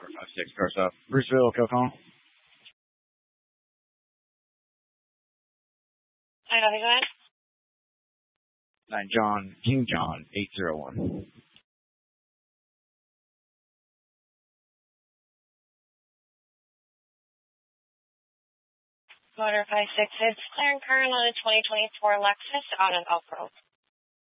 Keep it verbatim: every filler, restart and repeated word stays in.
five six, cars up. Bruceville, kill call. I got it, go ahead. Nine John, King John, eight zero one. Motor five six six, clearing current on a twenty twenty-four Lexus out of Elk Grove.